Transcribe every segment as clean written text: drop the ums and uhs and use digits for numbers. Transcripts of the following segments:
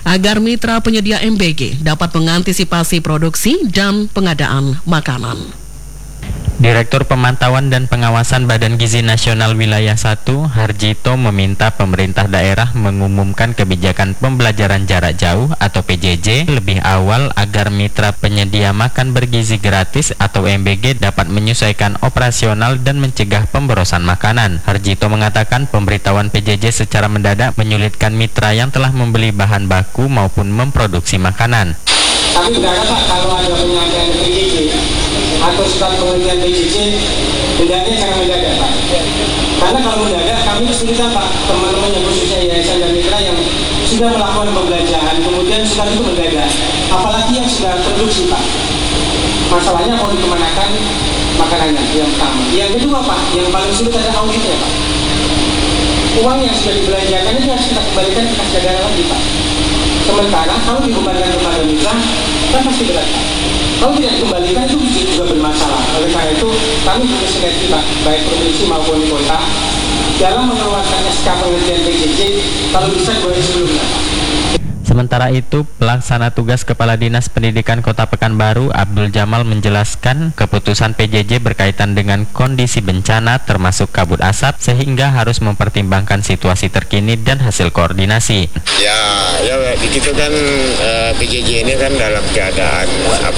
agar mitra penyedia MBG dapat mengantisipasi produksi dan pengadaan makanan. Direktur Pemantauan dan Pengawasan Badan Gizi Nasional Wilayah 1, Harjito, meminta pemerintah daerah mengumumkan kebijakan pembelajaran jarak jauh atau PJJ lebih awal agar mitra penyedia makan bergizi gratis atau MBG dapat menyesuaikan operasional dan mencegah pemborosan makanan. Harjito mengatakan pemberitahuan PJJ secara mendadak menyulitkan mitra yang telah membeli bahan baku maupun memproduksi makanan. Tapi benar Pak, kalau ada penyampaian PJJ atau surat pengertian PJJ, bedanya sangat mendadak Pak. Karena kalau mendadak kami kesulitan Pak, teman-teman yang khususnya yayasan dan mitra yang sudah melakukan pembelajaran, kemudian surat itu mendadak. Apalagi yang sudah produksi Pak. Masalahnya mau dikemanakan makanannya, yang pertama. Yang kedua Pak, yang paling sulit adalah auditnya Pak. Uang yang sudah dibelanjakan itu harus kita kembalikan ke kas cadangan lagi Pak. Sementara kalau dikembalikan kepada mitra, kan pasti berat Pak. Kalau tidak dikembalikan itu juga bermasalah. Oleh karena itu kami punya sinergi Pak, baik provinsi maupun kota dalam mengeluarkan SK pengertian PJJ kalau bisa 2 hari sebelumnya Pak. Sementara itu, pelaksana tugas Kepala Dinas Pendidikan Kota Pekanbaru, Abdul Jamal, menjelaskan keputusan PJJ berkaitan dengan kondisi bencana termasuk kabut asap sehingga harus mempertimbangkan situasi terkini dan hasil koordinasi. Ya kita kan PJJ ini kan dalam keadaan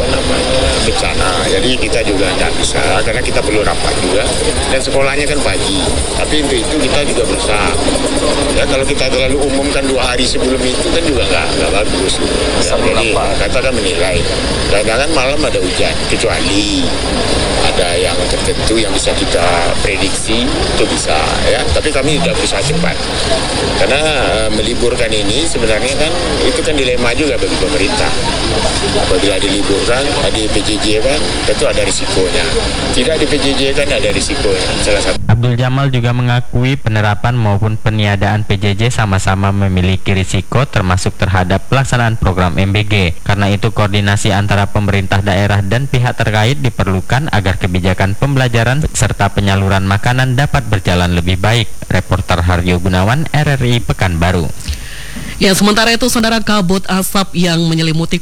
bencana, jadi kita juga tidak bisa karena kita perlu rapat juga dan sekolahnya kan pagi. Tapi untuk itu kita juga berusaha. Ya kalau kita terlalu umumkan 2 hari sebelum itu kan juga nggak bagus. Ya, jadi katakan menilai. Kadang-kadang malam ada hujan, kecuali ada yang tertentu yang bisa kita prediksi itu bisa ya. Tapi kami tidak berusaha cepat karena meliburkan ini sebenarnya kan itu kan dilema juga bagi pemerintah. Apabila diliburkan di PJJ kan tentu ada risikonya. Tidak di PJJ kan ada risikonya. Salah satu. Abdul Jamal juga mengakui penerapan maupun peniadaan PJJ sama-sama memiliki risiko termasuk terhadap pelaksanaan program MBG. Karena itu koordinasi antara pemerintah daerah dan pihak terkait diperlukan agar kebijakan pembelajaran serta penyaluran makanan dapat berjalan lebih baik. Reporter Haryo Gunawan, RRI Pekanbaru. Ya, sementara itu saudara, kabut asap yang menyelimuti